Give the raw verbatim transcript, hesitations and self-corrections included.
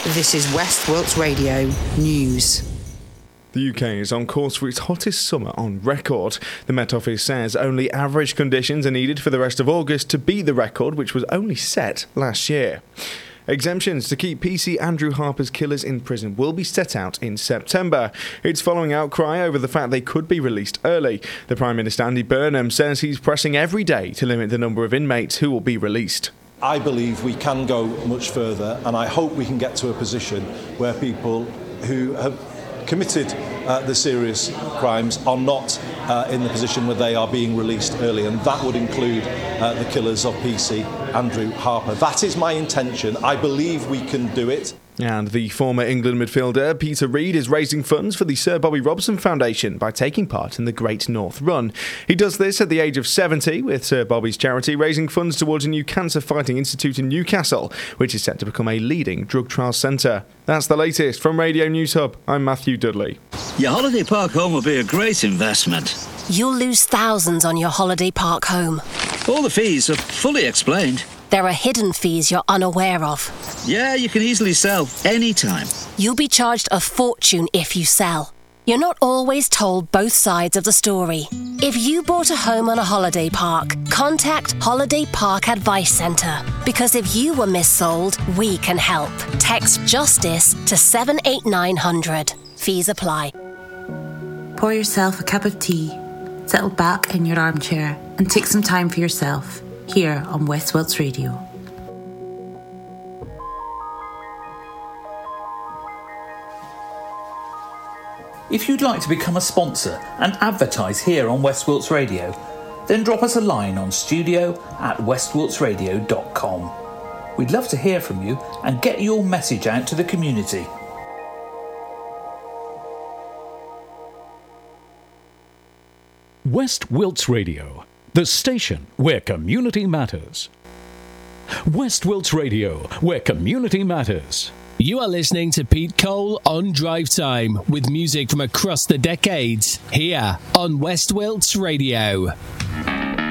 This is West Wilts Radio News. The U K is on course for its hottest summer on record. The Met Office says only average conditions are needed for the rest of August to beat the record, which was only set last year. Exemptions to keep P C Andrew Harper's killers in prison will be set out in September. It's following outcry over the fact they could be released early. The Prime Minister Andy Burnham says he's pressing every day to limit the number of inmates who will be released. I believe we can go much further, and I hope we can get to a position where people who have committed uh, the serious crimes are not uh, in the position where they are being released early, and that would include uh, the killers of P C Andrew Harper. That is my intention. I believe we can do it. And the former England midfielder Peter Reid is raising funds for the Sir Bobby Robson Foundation by taking part in the Great North Run. He does this at the age of seventy with Sir Bobby's charity, raising funds towards a new cancer fighting institute in Newcastle, which is set to become a leading drug trial centre. That's the latest from Radio News Hub. I'm Matthew Dudley. Your holiday park home will be a great investment. You'll lose thousands on your holiday park home. All the fees are fully explained. There are hidden fees you're unaware of. Yeah, you can easily sell anytime. You'll be charged a fortune if you sell. You're not always told both sides of the story. If you bought a home on a holiday park, contact Holiday Park Advice Centre. Because if you were missold, we can help. Text JUSTICE to seven eight nine hundred. Fees apply. Pour yourself a cup of tea, settle back in your armchair and take some time for yourself. Here on West Wilts Radio. If you'd like to become a sponsor and advertise here on West Wilts Radio, then drop us a line on studio at west wilts radio dot com. We'd love to hear from you and get your message out to the community. West Wilts Radio, the station where community matters. West Wilts Radio, where community matters. You are listening to Pete Cole on Drive Time with music from across the decades here on West Wilts Radio.